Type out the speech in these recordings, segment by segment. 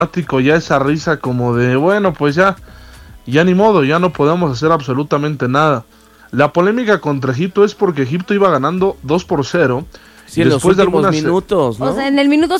ya esa risa como de, bueno, pues ya ni modo, ya no podemos hacer absolutamente nada. La polémica contra Egipto es porque Egipto iba ganando 2-0. Sí, en los últimos minutos, ¿no? O sea, en el minuto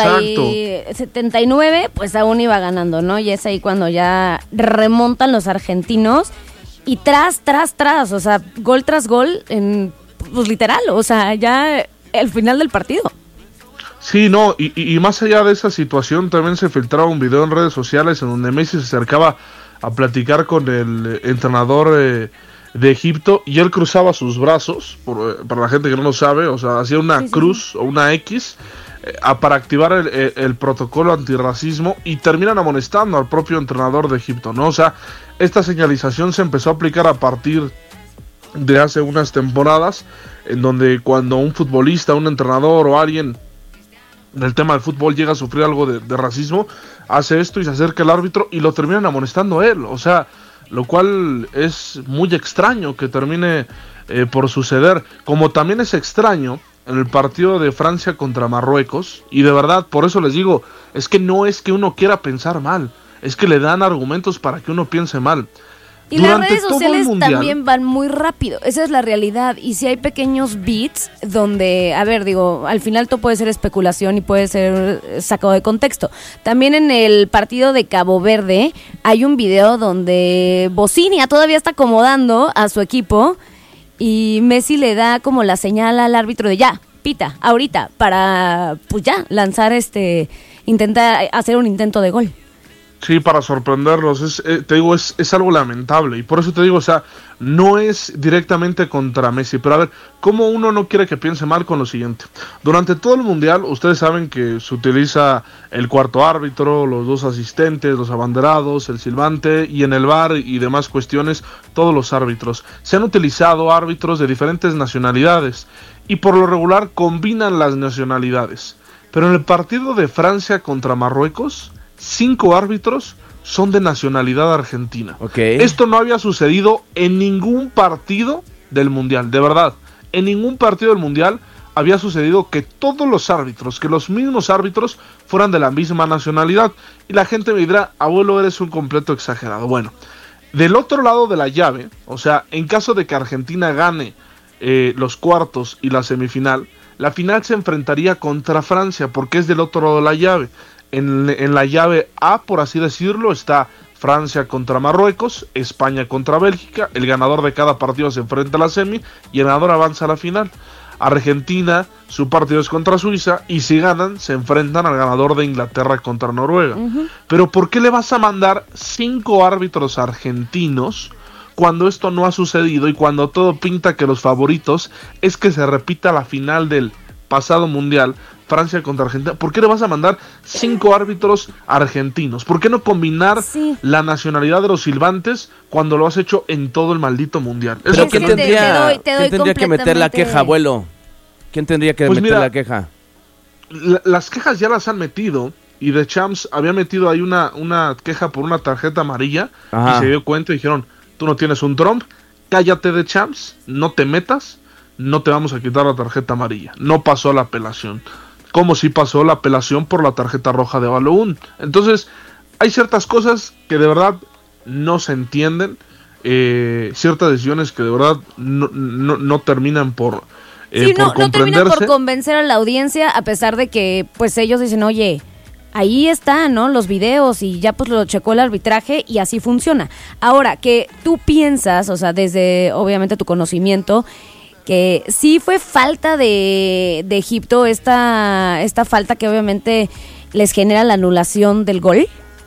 79, pues aún iba ganando, ¿no? Y es ahí cuando ya remontan los argentinos y tras, o sea, gol tras gol, pues literal, o sea, ya el final del partido. Sí, no, y más allá de esa situación, también se filtraba un video en redes sociales en donde Messi se acercaba a platicar con el entrenador de Egipto y él cruzaba sus brazos, para la gente que no lo sabe, o sea, hacía una cruz o una X para activar el protocolo antirracismo y terminan amonestando al propio entrenador de Egipto, ¿no? O sea, esta señalización se empezó a aplicar a partir de hace unas temporadas, en donde cuando un futbolista, un entrenador o alguien en el tema del fútbol llega a sufrir algo de racismo, hace esto y se acerca al árbitro y lo terminan amonestando a él, o sea, lo cual es muy extraño que termine por suceder, como también es extraño en el partido de Francia contra Marruecos, y de verdad, por eso les digo, es que no es que uno quiera pensar mal, es que le dan argumentos para que uno piense mal. Y las redes sociales también van muy rápido, esa es la realidad, y si hay pequeños beats donde, a ver, digo, al final todo puede ser especulación y puede ser sacado de contexto. También en el partido de Cabo Verde hay un video donde Bocinia todavía está acomodando a su equipo y Messi le da como la señal al árbitro de ya, pita, ahorita, para pues ya, lanzar intentar hacer un intento de gol. Sí, para sorprenderlos, te digo, es algo lamentable, y por eso te digo, o sea, no es directamente contra Messi, pero a ver, ¿cómo uno no quiere que piense mal con lo siguiente? Durante todo el Mundial, ustedes saben que se utiliza el cuarto árbitro, los dos asistentes, los abanderados, el silbante, y en el VAR y demás cuestiones, todos los árbitros. Se han utilizado árbitros de diferentes nacionalidades, y por lo regular combinan las nacionalidades, pero en el partido de Francia contra Marruecos, 5 árbitros son de nacionalidad argentina. Okay. Esto no había sucedido en ningún partido del Mundial, de verdad. En ningún partido del Mundial había sucedido que todos los árbitros, que los mismos árbitros fueran de la misma nacionalidad. Y la gente me dirá, abuelo, eres un completo exagerado. Bueno, del otro lado de la llave, o sea, en caso de que Argentina gane los cuartos y la semifinal, la final se enfrentaría contra Francia, porque es del otro lado de la llave. En la llave A, por así decirlo, está Francia contra Marruecos, España contra Bélgica, el ganador de cada partido se enfrenta a la semi y el ganador avanza a la final. Argentina, su partido es contra Suiza y si ganan se enfrentan al ganador de Inglaterra contra Noruega. Pero ¿por qué le vas a mandar 5 árbitros argentinos cuando esto no ha sucedido y cuando todo pinta que los favoritos es que se repita la final del pasado mundial, Francia contra Argentina? ¿Por qué le vas a mandar 5 árbitros argentinos? ¿Por qué no combinar la nacionalidad de los silbantes cuando lo has hecho en todo el maldito mundial? ¿Pero quién tendría que meter la queja, abuelo? ¿Quién tendría que meter la queja? Las quejas ya las han metido, y The Champs había metido ahí una queja por una tarjeta amarilla. Ajá. Y se dio cuenta y dijeron, tú no tienes un tromp, cállate The Champs, no te metas, no te vamos a quitar la tarjeta amarilla. No pasó la apelación, como si pasó la apelación por la tarjeta roja de Balogun. Entonces, hay ciertas cosas que de verdad no se entienden, ciertas decisiones que de verdad no terminan por comprenderse. No terminan por convencer a la audiencia, a pesar de que pues ellos dicen, oye, ahí están, ¿no?, los videos y ya pues lo checó el arbitraje y así funciona. Ahora, que tú piensas, o sea, desde obviamente tu conocimiento, que sí fue falta de Egipto esta falta que obviamente les genera la anulación del gol.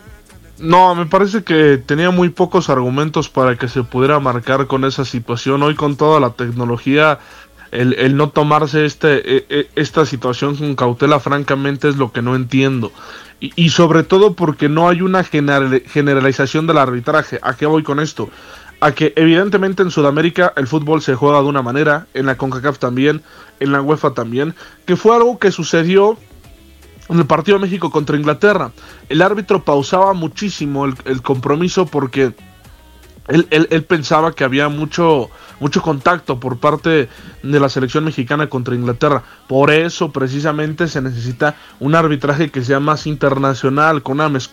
No, me parece que tenía muy pocos argumentos para que se pudiera marcar con esa situación. Hoy con toda la tecnología, el no tomarse esta situación con cautela, francamente es lo que no entiendo. Y sobre todo porque no hay una generalización del arbitraje. ¿A qué voy con esto? A que evidentemente en Sudamérica el fútbol se juega de una manera, en la CONCACAF también, en la UEFA también, que fue algo que sucedió en el partido de México contra Inglaterra. El árbitro pausaba muchísimo el compromiso porque Él pensaba que había mucho contacto por parte de la selección mexicana contra Inglaterra. Por eso precisamente se necesita un arbitraje que sea más internacional, con una